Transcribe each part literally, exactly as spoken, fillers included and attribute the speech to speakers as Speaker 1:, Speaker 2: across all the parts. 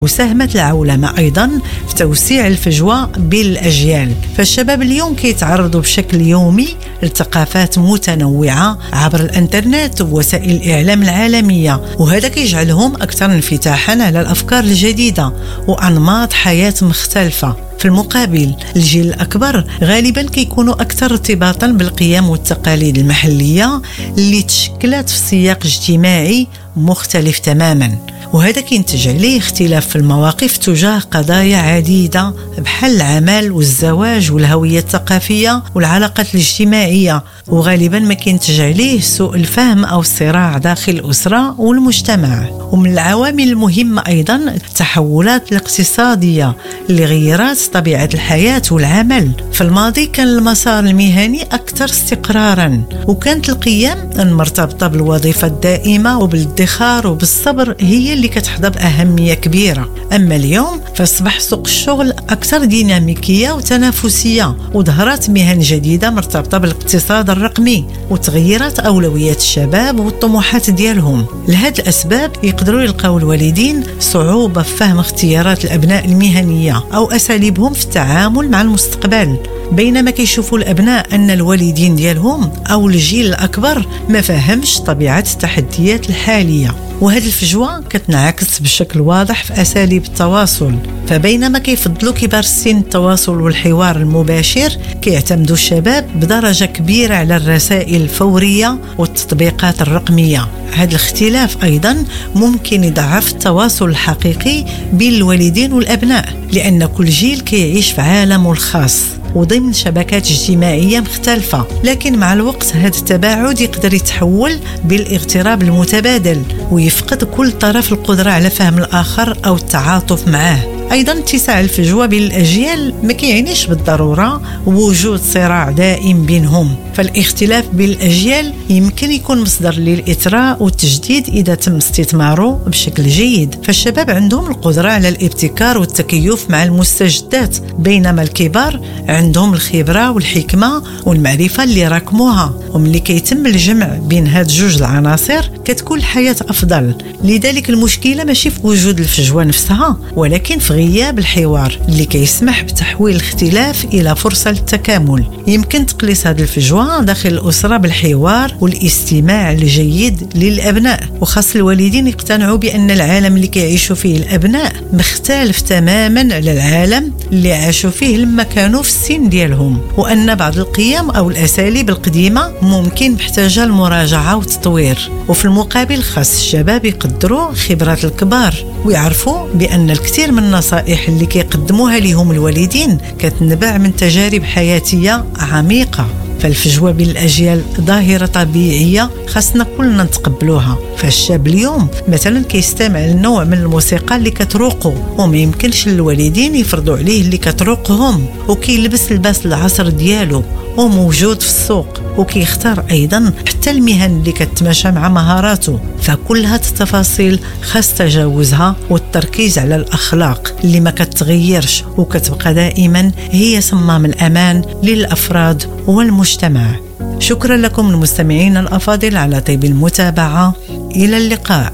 Speaker 1: وساهمت العولمة أيضا في توسيع الفجوة بين الأجيال. فالشباب اليوم كيتعرضوا بشكل يومي لثقافات متنوعة عبر الانترنت ووسائل الإعلام العالمية، وهذا كيجعلهم أكثر انفتاحا على الأفكار الجديدة وأنماط حياة مختلفة. في المقابل الجيل الأكبر غالبا كيكونوا أكثر ارتباطا بالقيم والتقاليد المحلية اللي تشكلت في سياق اجتماعي مختلف تماما، وهذا كينتج عليه اختلاف في المواقف تجاه قضايا عديدة بحال العمل والزواج والهوية الثقافية والعلاقات الاجتماعية، وغالبا ما كينتج عليه سوء الفهم أو الصراع داخل الأسرة والمجتمع. ومن العوامل المهمة أيضا التحولات الاقتصادية اللي غيرت طبيعة الحياة والعمل. في الماضي كان المسار المهني أكثر استقرارا، وكانت القيم المرتبطة بالوظيفة الدائمة وبالادخار وبالصبر هي اللي كتحظى بأهمية كبيرة. أما اليوم فاصبح سوق الشغل أكثر ديناميكية وتنافسية، وظهرت مهن جديدة مرتبطة بالاقتصاد الرقمي، وتغيرت أولويات الشباب والطموحات ديالهم. لهذه الأسباب يقدروا يلقاو الوالدين صعوبة في فهم اختيارات الأبناء المهنية أو أساليبهم في التعامل مع المستقبل، بينما كيشوفوا الأبناء أن الوالدين ديالهم أو الجيل الأكبر ما فهمش طبيعة التحديات الحالية. وهذه الفجوة كتنعكس بشكل واضح في أساليب التواصل. فبينما كيفضلوا كبار السن التواصل والحوار المباشر، كيعتمدوا الشباب بدرجة كبيرة على الرسائل الفورية والتطبيقات الرقمية. هذا الاختلاف أيضا ممكن يضعف التواصل الحقيقي بين الوالدين والأبناء، لأن كل جيل كيعيش في عالمه الخاص وضمن شبكات اجتماعية مختلفة. لكن مع الوقت هذا التباعد يقدر يتحول بالاغتراب المتبادل، ويفقد كل طرف القدرة على فهم الآخر أو التعاطف معه. أيضا اتساع الفجوة بين الأجيال ما كيعنيش بالضرورة وجود صراع دائم بينهم، فالاختلاف بين الأجيال يمكن يكون مصدر للإثراء والتجديد إذا تم استثماره بشكل جيد. فالشباب عندهم القدرة على الابتكار والتكيف مع المستجدات، بينما الكبار عندهم الخبرة والحكمة والمعرفة اللي راكموها. وملي كيتم الجمع بين هاد جوج العناصر كتكون الحياة أفضل. لذلك المشكلة ماشي في وجود الفجوة نفسها، ولكن في غياب الحوار اللي كيسمح بتحويل الاختلاف إلى فرصة للتكامل. يمكن تقليص هذه الفجوة داخل الأسرة بالحوار والاستماع الجيد للأبناء، وخاص الوالدين يقتنعوا بأن العالم اللي كيعيشوا فيه الأبناء مختلف تماما على العالم اللي عاشوا فيه لما كانوا في السن ديالهم، وأن بعض القيم أو الأساليب القديمة ممكن محتاجة المراجعة والتطوير. وفي المقابل خاص الشباب يقدروا خبرات الكبار ويعرفوا بأن الكثير من النصائح اللي كيقدموها لهم الوالدين كتنبع من تجارب حياتية عميقة. فالفجوة بين الأجيال ظاهرة طبيعية خاصنا كلنا نتقبلوها. فالشاب اليوم مثلا كيستمع للنوع من الموسيقى اللي كتروقه، وما يمكنش الوالدين يفرضوا عليه اللي كتروقهم، وكيلبس لباس العصر ديالو وموجود في السوق، وكيختار أيضا حتى المهن اللي كتماشى مع مهاراته. فكل هاد التفاصيل خاص تجاوزها والتركيز على الأخلاق اللي ما كتغيرش وكتبقى دائما هي صمام الأمان للأفراد والمجتمع. شكرا لكم المستمعين الأفاضل على طيب المتابعة. إلى اللقاء.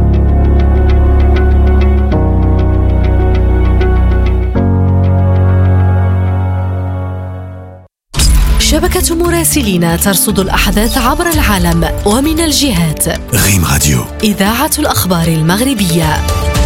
Speaker 2: شبكة مراسلين ترصد الأحداث عبر العالم ومن الجهات.
Speaker 3: غيم راديو،
Speaker 2: إذاعة الأخبار المغربية.